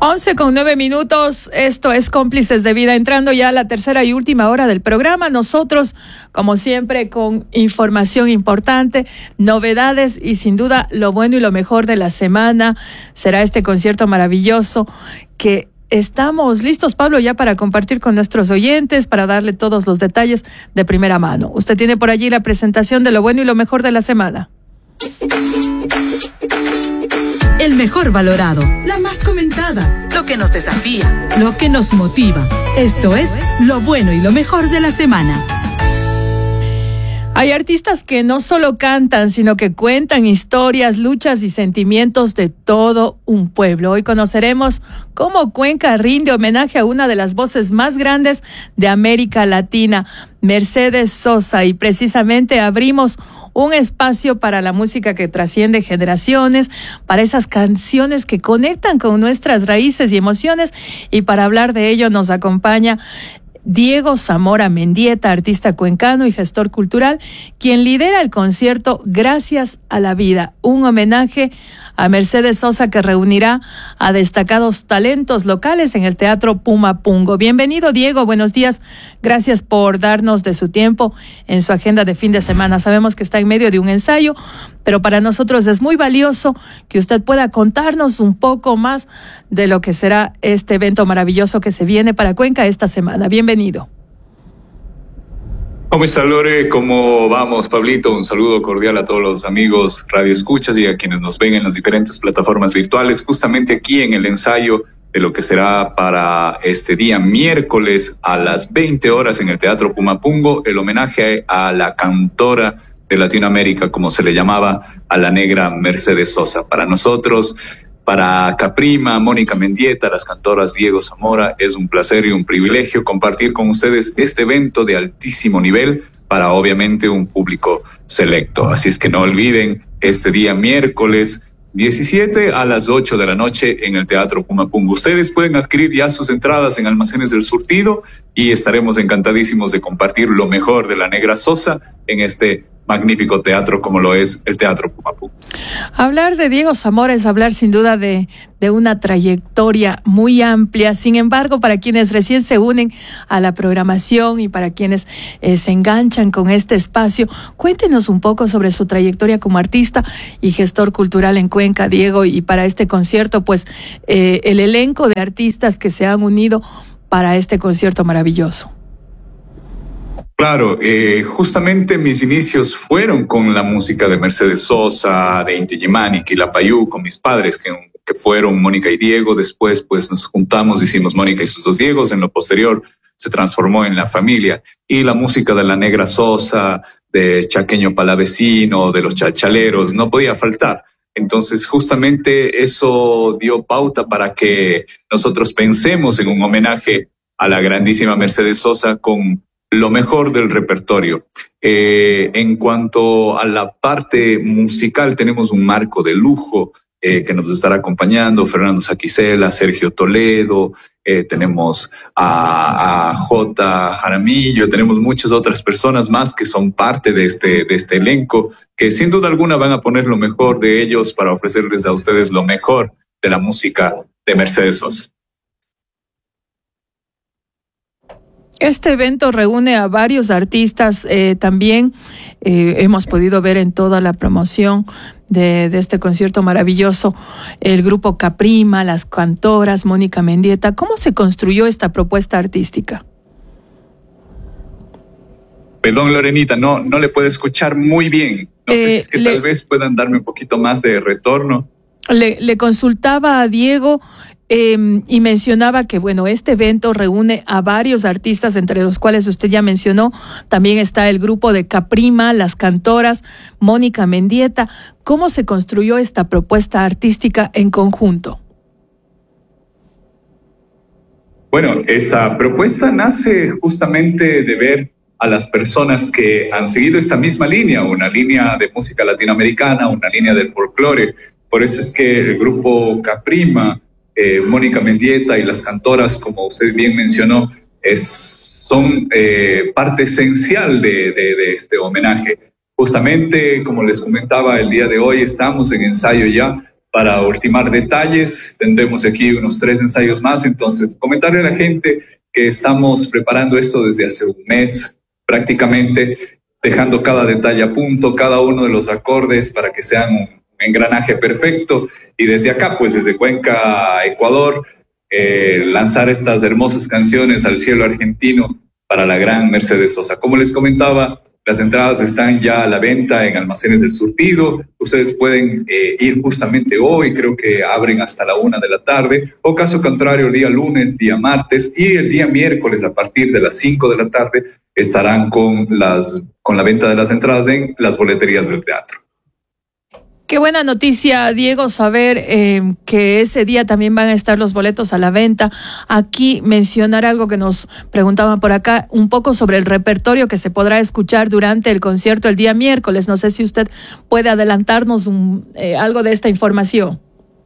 11:09, esto es Cómplices de Vida, entrando ya a la tercera y última hora del programa. Nosotros, como siempre, con información importante, novedades y sin duda lo bueno y lo mejor de la semana será este concierto maravilloso que estamos listos, Pablo, ya para compartir con nuestros oyentes, para darle todos los detalles de primera mano. Usted tiene por allí la presentación de lo bueno y lo mejor de la semana. El mejor valorado, la más comentada, lo que nos desafía, lo que nos motiva. Esto es lo bueno y lo mejor de la semana. Hay artistas que no solo cantan, sino que cuentan historias, luchas y sentimientos de todo un pueblo. Hoy conoceremos cómo Cuenca rinde homenaje a una de las voces más grandes de América Latina, Mercedes Sosa, y precisamente abrimos un espacio para la música que trasciende generaciones, para esas canciones que conectan con nuestras raíces y emociones, y para hablar de ello nos acompaña Diego Zamora Mendieta, artista cuencano y gestor cultural, quien lidera el concierto Gracias a la Vida, un homenaje a Mercedes Sosa que reunirá a destacados talentos locales en el Teatro Puma Pungo. Bienvenido, Diego, buenos días. Gracias por darnos de su tiempo en su agenda de fin de semana. Sabemos que está en medio de un ensayo, pero para nosotros es muy valioso que usted pueda contarnos un poco más de lo que será este evento maravilloso que se viene para Cuenca esta semana. Bienvenido. ¿Cómo está, Lore? ¿Cómo vamos, Pablito? Un saludo cordial a todos los amigos radioescuchas y a quienes nos ven en las diferentes plataformas virtuales, justamente aquí en el ensayo de lo que será para este día miércoles a las 20 horas en el Teatro Puma Pungo, el homenaje a la cantora de Latinoamérica, como se le llamaba, a la negra Mercedes Sosa. Para nosotros, para Caprima, Mónica Mendieta, las cantoras Diego Zamora, es un placer y un privilegio compartir con ustedes este evento de altísimo nivel para obviamente un público selecto. Así es que no olviden este día miércoles 17 a las 8 de la noche en el Teatro Puma Pungo. Ustedes pueden adquirir ya sus entradas en Almacenes del Surtido y estaremos encantadísimos de compartir lo mejor de la negra Sosa en este magnífico teatro como lo es el Teatro Puma Pungo. Hablar de Diego Zamora es hablar sin duda de una trayectoria muy amplia. Sin embargo, para quienes recién se unen a la programación y para quienes se enganchan con este espacio, cuéntenos un poco sobre su trayectoria como artista y gestor cultural en Cuenca, Diego, y para este concierto, pues el elenco de artistas que se han unido para este concierto maravilloso. Claro, justamente mis inicios fueron con la música de Mercedes Sosa, de Inti Illimani, Quilapayún, con mis padres, que fueron Mónica y Diego. Después, pues, nos juntamos, hicimos Mónica y sus dos Diegos. En lo posterior, se transformó en La Familia. Y la música de la negra Sosa, de Chaqueño Palavecino, de los Chalchaleros, no podía faltar. Entonces, justamente eso dio pauta para que nosotros pensemos en un homenaje a la grandísima Mercedes Sosa con lo mejor del repertorio. En cuanto a la parte musical, tenemos un marco de lujo que nos estará acompañando: Fernando Saquicela, Sergio Toledo, tenemos a J. Jaramillo, tenemos muchas otras personas más que son parte de este elenco, que sin duda alguna van a poner lo mejor de ellos para ofrecerles a ustedes lo mejor de la música de Mercedes Sosa. Este evento reúne a varios artistas, también hemos podido ver en toda la promoción de este concierto maravilloso el grupo Caprima, las cantoras, Mónica Mendieta. ¿Cómo se construyó esta propuesta artística? Perdón, Lorenita, no le puedo escuchar muy bien. No sé si es que tal vez puedan darme un poquito más de retorno. Le consultaba a Diego y mencionaba que, bueno, este evento reúne a varios artistas, entre los cuales usted ya mencionó. También está el grupo de Caprima, las cantoras, Mónica Mendieta. ¿Cómo se construyó esta propuesta artística en conjunto? Bueno, esta propuesta nace justamente de ver a las personas que han seguido esta misma línea, una línea de música latinoamericana, una línea del folclore. Por eso es que el grupo Caprima, Mónica Mendieta y las cantoras, como usted bien mencionó, son parte esencial de este homenaje. Justamente, como les comentaba, el día de hoy estamos en ensayo ya para ultimar detalles. Tendremos aquí unos 3 ensayos más, entonces comentarle a la gente que estamos preparando esto desde hace un mes prácticamente, dejando cada detalle a punto, cada uno de los acordes para que sean un engranaje perfecto, y desde acá, pues desde Cuenca, Ecuador, lanzar estas hermosas canciones al cielo argentino para la gran Mercedes Sosa. Como les comentaba, las entradas están ya a la venta en Almacenes del Surtido. Ustedes pueden ir justamente hoy, creo que abren hasta la 1 de la tarde, o caso contrario, el día lunes, día martes, y el día miércoles a partir de las 5 de la tarde estarán con la venta de las entradas en las boleterías del teatro. Qué buena noticia, Diego, saber que ese día también van a estar los boletos a la venta. Aquí mencionar algo que nos preguntaban por acá, un poco sobre el repertorio que se podrá escuchar durante el concierto el día miércoles. No sé si usted puede adelantarnos algo de esta información.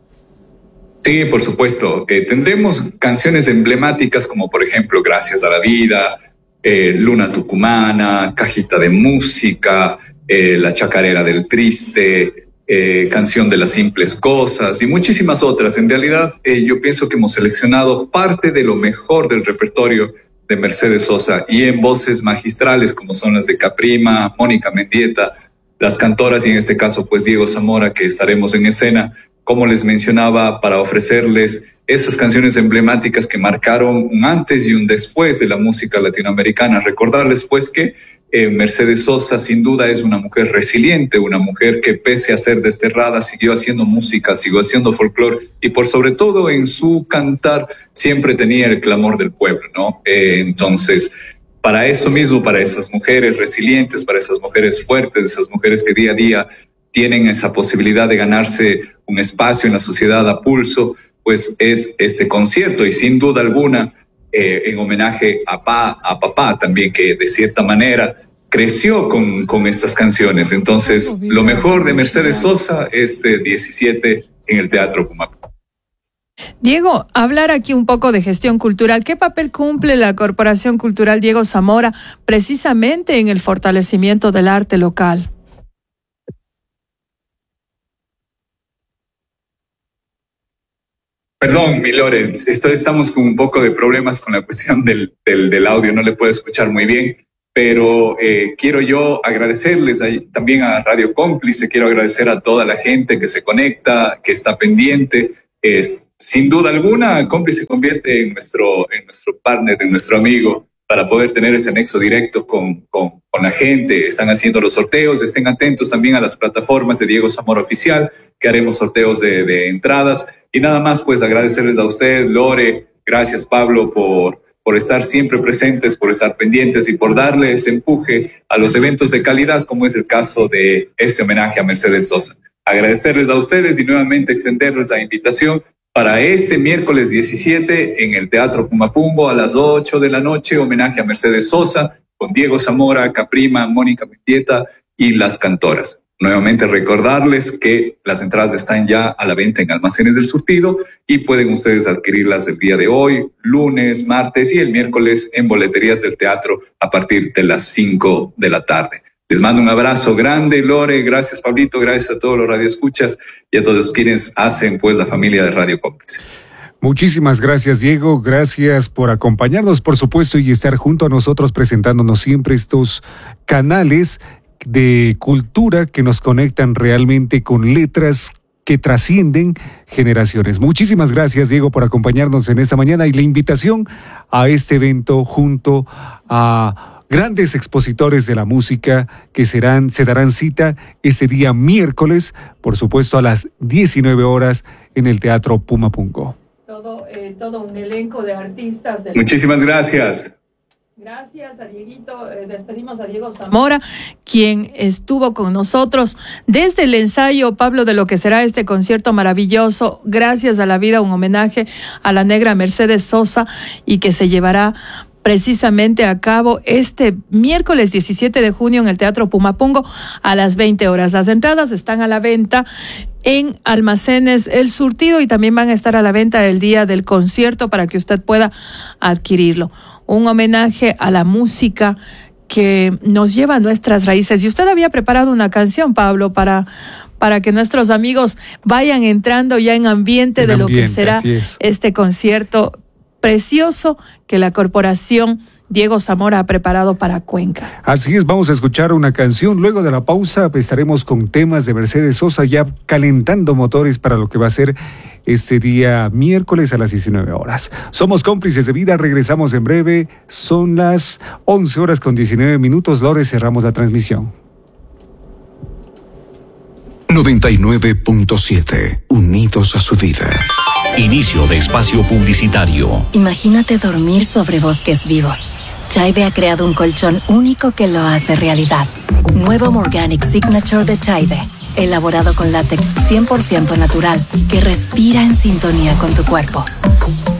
Sí, por supuesto. Tendremos canciones emblemáticas como, por ejemplo, Gracias a la Vida, Luna Tucumana, Cajita de Música, La Chacarera del Triste, Canción de las Simples Cosas y muchísimas otras. En realidad, yo pienso que hemos seleccionado parte de lo mejor del repertorio de Mercedes Sosa, y en voces magistrales como son las de Caprima, Mónica Mendieta, las cantoras y en este caso pues Diego Zamora, que estaremos en escena, como les mencionaba, para ofrecerles esas canciones emblemáticas que marcaron un antes y un después de la música latinoamericana. Recordarles pues que Mercedes Sosa sin duda es una mujer resiliente, una mujer que pese a ser desterrada siguió haciendo música, siguió haciendo folclore, y por sobre todo en su cantar siempre tenía el clamor del pueblo, ¿no? Entonces, para eso mismo, para esas mujeres resilientes, para esas mujeres fuertes, esas mujeres que día a día tienen esa posibilidad de ganarse un espacio en la sociedad a pulso, pues es este concierto, y sin duda alguna en homenaje a papá también, que de cierta manera creció con estas canciones. Entonces, lo mejor de Mercedes Sosa este 17 en el Teatro Pumapungo. Diego, hablar aquí un poco de gestión cultural. ¿Qué papel cumple la Corporación Cultural Diego Zamora precisamente en el fortalecimiento del arte local? Perdón, mi Lore, estamos con un poco de problemas con la cuestión del audio, no le puedo escuchar muy bien, pero quiero yo agradecerles también a Radio Cómplice, quiero agradecer a toda la gente que se conecta, que está pendiente. Sin duda alguna, Cómplice se convierte en nuestro partner, en nuestro amigo, para poder tener ese nexo directo con la gente. Están haciendo los sorteos, estén atentos también a las plataformas de Diego Zamora Oficial, que haremos sorteos de entradas. Y nada más, pues agradecerles a usted, Lore, gracias Pablo por estar siempre presentes, por estar pendientes y por darle ese empuje a los eventos de calidad, como es el caso de este homenaje a Mercedes Sosa. Agradecerles a ustedes y nuevamente extenderles la invitación para este miércoles 17 en el Teatro Pumapungo a las 8 de la noche, homenaje a Mercedes Sosa con Diego Zamora, Caprima, Mónica Mendieta y las cantoras. Nuevamente recordarles que las entradas están ya a la venta en Almacenes del Surtido y pueden ustedes adquirirlas el día de hoy, lunes, martes y el miércoles en boleterías del teatro a partir de las 5 de la tarde. Les mando un abrazo grande, Lore, gracias Pablito, gracias a todos los radioescuchas y a todos quienes hacen pues la familia de Radio Cómplice. Muchísimas gracias, Diego. Gracias por acompañarnos, por supuesto, y estar junto a nosotros presentándonos siempre estos canales de cultura que nos conectan realmente con letras que trascienden generaciones. Muchísimas gracias, Diego, por acompañarnos en esta mañana y la invitación a este evento junto a grandes expositores de la música que se darán cita este día miércoles, por supuesto a las 19 horas en el Teatro Pumapungo. Todo un elenco de artistas. Muchísimas gracias. Gracias a Dieguito, despedimos a Diego Zamora, quien estuvo con nosotros desde el ensayo, Pablo, de lo que será este concierto maravilloso, Gracias a la Vida, un homenaje a la negra Mercedes Sosa y que se llevará precisamente a cabo este miércoles 17 de junio en el Teatro Pumapungo a las 20 horas. Las entradas están a la venta en Almacenes El Surtido y también van a estar a la venta el día del concierto para que usted pueda adquirirlo. Un homenaje a la música que nos lleva a nuestras raíces. Y usted había preparado una canción, Pablo, para para que nuestros amigos vayan entrando ya en ambiente de lo que será este concierto precioso que la Corporación Diego Zamora ha preparado para Cuenca. Así es, vamos a escuchar una canción. Luego de la pausa estaremos con temas de Mercedes Sosa, ya calentando motores para lo que va a ser este día miércoles a las 19 horas. Somos Cómplices de Vida, regresamos en breve. Son las 11 horas con 19 minutos. Lore, cerramos la transmisión. 99.7, unidos a su vida. Inicio de espacio publicitario. Imagínate dormir sobre bosques vivos. Chaide ha creado un colchón único que lo hace realidad. Nuevo Morganic Signature de Chaide, elaborado con látex 100% natural, que respira en sintonía con tu cuerpo.